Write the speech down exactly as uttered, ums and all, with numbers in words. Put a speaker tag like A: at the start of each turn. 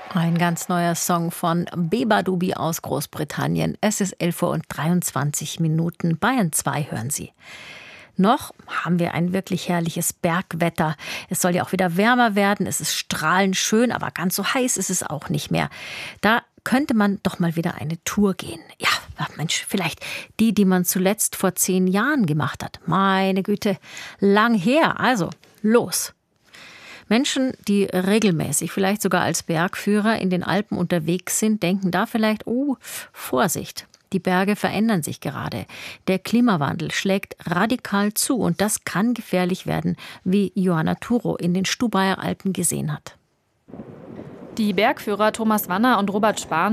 A: Ein ganz neuer Song von Bebadubi aus Großbritannien. Es ist elf Uhr und dreiundzwanzig Minuten. Bayern zwei hören Sie. Noch haben wir ein wirklich herrliches Bergwetter. Es soll ja auch wieder wärmer werden. Es ist strahlend schön, aber ganz so heiß ist es auch nicht mehr. Da könnte man doch mal wieder eine Tour gehen. Ja, Mensch, vielleicht die, die man zuletzt vor zehn Jahren gemacht hat. Meine Güte, lang her. Also, los. Menschen, die regelmäßig, vielleicht sogar als Bergführer in den Alpen unterwegs sind, denken da vielleicht, oh, Vorsicht. Die Berge verändern sich gerade. Der Klimawandel schlägt radikal zu und das kann gefährlich werden, wie Johanna Thuro in den Stubaier Alpen gesehen hat.
B: Die Bergführer Thomas Wanner und Robert Spahn